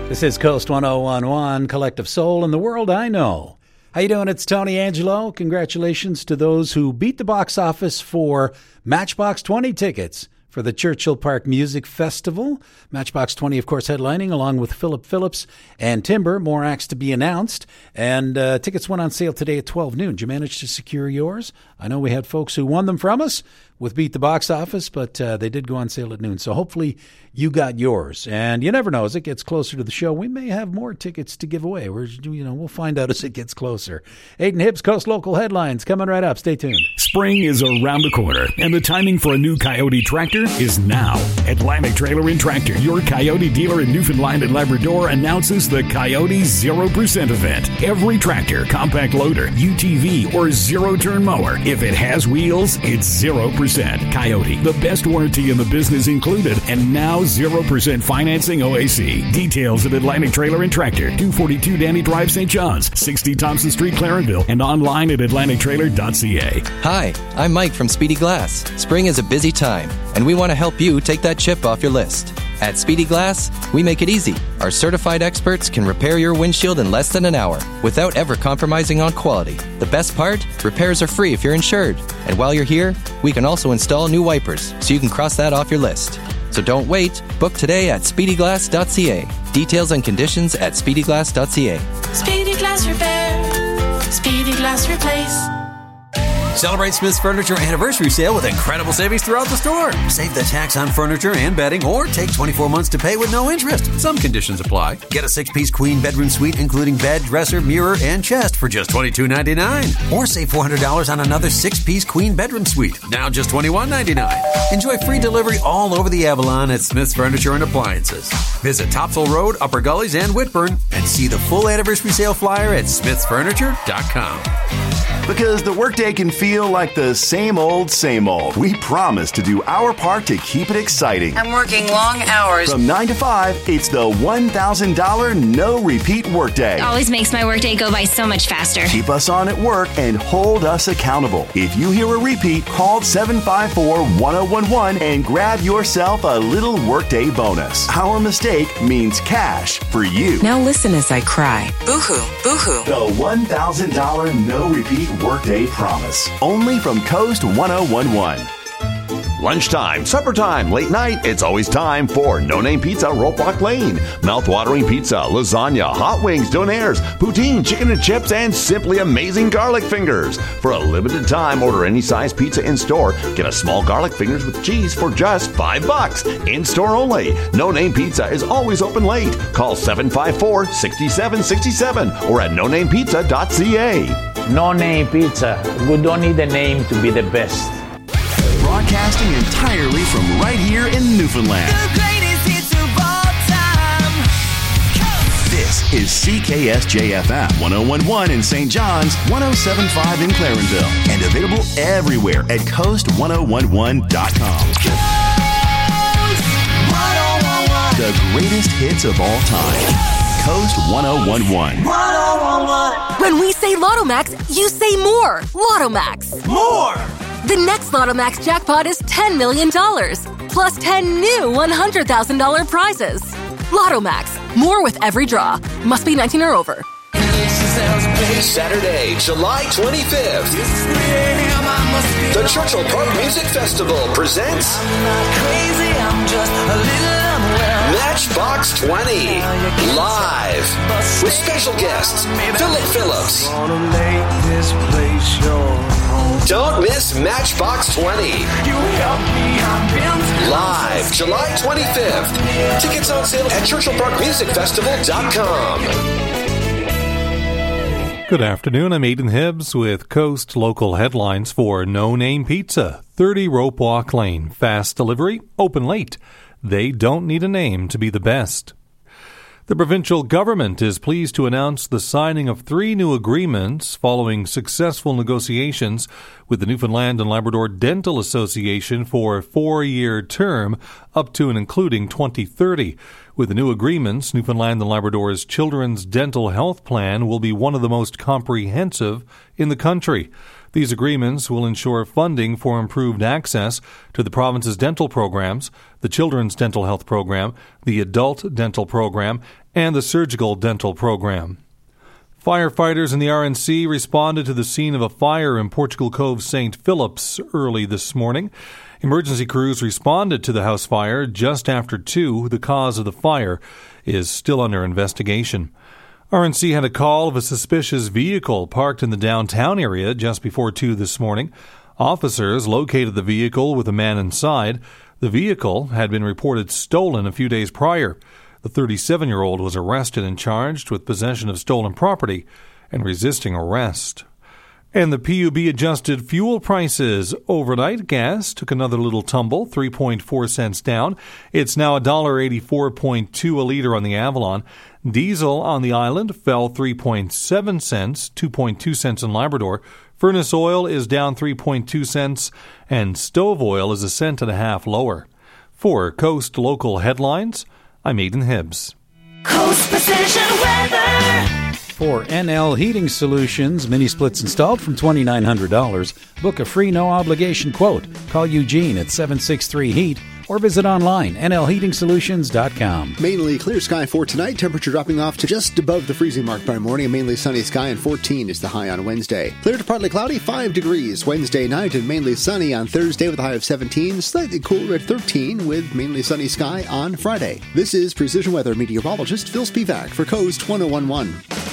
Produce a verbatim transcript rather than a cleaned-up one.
This is Coast one oh one point one, Collective Soul and the World I Know. How you doing? It's Tony Angelo. Congratulations to those who beat the box office for Matchbox twenty tickets for the Churchill Park Music Festival. Matchbox twenty, of course, headlining along with Philip Phillips and Timber. More acts to be announced. And uh, tickets went on sale today at twelve noon. Did you manage to secure yours? I know we had folks who won them from us with Beat the Box Office, but uh, they did go on sale at noon. So hopefully you got yours. And you never know, as it gets closer to the show, we may have more tickets to give away. We're, you know, we'll find out as it gets closer. Aiden Hibbs, Coast Local Headlines, coming right up. Stay tuned. Spring is around the corner, and the timing for a new Coyote tractor is now. Atlantic Trailer and Tractor, your Coyote dealer in Newfoundland and Labrador, announces the Coyote zero percent event. Every tractor, compact loader, U T V, or zero-turn mower, if it has wheels, it's zero percent. Coyote, the best warranty in the business included, and now zero percent financing O A C. Details at Atlantic Trailer and Tractor, two forty-two Danny Drive, Saint John's, sixty Thompson Street, Clarenville, and online at atlantic trailer dot c a. Hi, I'm Mike from Speedy Glass. Spring is a busy time, and we want to help you take that chip off your list. At Speedy Glass, we make it easy. Our certified experts can repair your windshield in less than an hour without ever compromising on quality. The best part? Repairs are free if you're insured. And while you're here, we can also install new wipers, so you can cross that off your list. So don't wait. Book today at speedy glass dot c a. Details and conditions at speedy glass dot c a. Speedy Glass Repair. Speedy Glass Replace. Celebrate Smith's Furniture Anniversary Sale with incredible savings throughout the store. Save the tax on furniture and bedding, or take twenty-four months to pay with no interest. Some conditions apply. Get a six-piece queen bedroom suite, including bed, dresser, mirror, and chest for just twenty-two ninety-nine. Or save four hundred dollars on another six-piece queen bedroom suite, now just twenty-one ninety-nine. Enjoy free delivery all over the Avalon at Smith's Furniture and Appliances. Visit Topsail Road, Upper Gullies, and Whitburn, and see the full anniversary sale flyer at smiths furniture dot com. Because the workday can feel like the same old, same old. We promise to do our part to keep it exciting. I'm working long hours. From nine to five, it's the one thousand dollars no-repeat workday. Always makes my workday go by so much faster. Keep us on at work and hold us accountable. If you hear a repeat, call seven five four, one oh one one and grab yourself a little workday bonus. Our mistake means cash for you. Now listen as I cry. Boo-hoo, boo-hoo. The one thousand dollars no-repeat workday promise. Only from Coast one oh one point one. Lunchtime, supper time, late night, it's always time for No Name Pizza, Ropelock Lane. Mouth-watering pizza, lasagna, hot wings, donaires, poutine, chicken and chips, and simply amazing garlic fingers. For a limited time, order any size pizza in-store. Get a small garlic fingers with cheese for just five bucks. In-store only. No Name Pizza is always open late. Call seven five four, six seven six seven or at no name pizza dot c a. No Name Pizza. We don't need a name to be the best. Broadcasting entirely from right here in Newfoundland. The greatest hits of all time. This is C K S J F M one oh one point one in Saint John's, one oh seven point five in Clarenville, and available everywhere at coast one oh one one dot com. The greatest hits of all time. Coast one oh one point one. When we say Lotto Max, you say more. Lotto Max. More! The next Lotto Max jackpot is ten million dollars, plus ten new one hundred thousand dollars prizes. Lotto Max. More with every draw. Must be nineteen or over. Saturday, July twenty-fifth. The Churchill Park Music Festival presents Matchbox twenty live with special guests Philip Phillips. Don't miss Matchbox twenty live July twenty-fifth. Tickets on sale at churchill park music festival dot com. Good afternoon, I'm Aiden Hibbs with Coast Local Headlines for No Name Pizza, thirty Ropewalk Lane. Fast delivery, open late. They don't need a name to be the best. The provincial government is pleased to announce the signing of three new agreements following successful negotiations with the Newfoundland and Labrador Dental Association for a four-year term up to and including twenty thirty. With the new agreements, Newfoundland and Labrador's Children's Dental Health Plan will be one of the most comprehensive in the country. These agreements will ensure funding for improved access to the province's dental programs, the Children's Dental Health Program, the Adult Dental Program, and the Surgical Dental Program. Firefighters in the R N C responded to the scene of a fire in Portugal Cove, Saint Philip's early this morning. Emergency crews responded to the house fire just after two. The cause of the fire is still under investigation. R N C had a call of a suspicious vehicle parked in the downtown area just before two this morning. Officers located the vehicle with a man inside. The vehicle had been reported stolen a few days prior. The thirty-seven-year-old was arrested and charged with possession of stolen property and resisting arrest. And the P U B adjusted fuel prices overnight. Gas took another little tumble, three point four cents down. It's now one dollar eighty-four point two a liter on the Avalon. Diesel on the island fell three point seven cents, two point two cents in Labrador. Furnace oil is down three point two cents, and stove oil is a cent and a half lower. For Coast Local Headlines, I'm Aidan Hibbs. Coast Precision Weather. For N L Heating Solutions, mini splits installed from two thousand nine hundred dollars. Book a free no-obligation quote. Call Eugene at seven six three heat or visit online, N L heating solutions dot com. Mainly clear sky for tonight. Temperature dropping off to just above the freezing mark by morning. A mainly sunny sky, and fourteen is the high on Wednesday. Clear to partly cloudy, five degrees Wednesday night, and mainly sunny on Thursday with a high of seventeen. Slightly cooler at thirteen with mainly sunny sky on Friday. This is Precision Weather meteorologist Phil Spivak for Coast ten eleven.